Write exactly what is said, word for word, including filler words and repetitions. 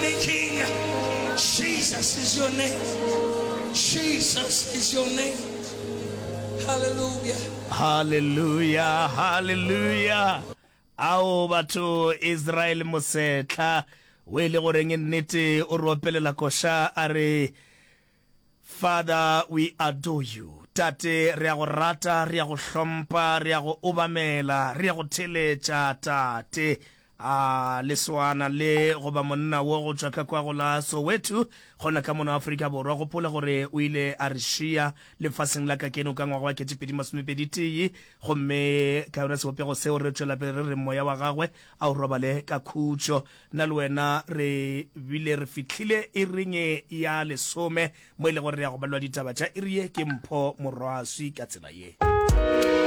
reigning King. Jesus is your name. Jesus is your name. Hallelujah. Hallelujah. Hallelujah. Ao batho Israel mosetla we le goreng nnete o ropelela kosha are Father, we adore you. Tate, re a go rata, re a go hlompa, re a go obamela, re a go theletša tate. a leswana le go ba monna wo go tswa ka kwa go la Soweto gona ka mona Afrika Borwa go pola gore o ile a re shia lefaseng la ka keno ka ngwaga wa ketepedi masomepedi tee gomme ka yona seopego seo re tswela pele re re moya wa gagwe a o robale ka khutšo nna le wena re bile re fitlhile e ringe ya lesome mo ile gore re ya go balwa ditaba tša irie ke mpho morwaswi ka tsela ye.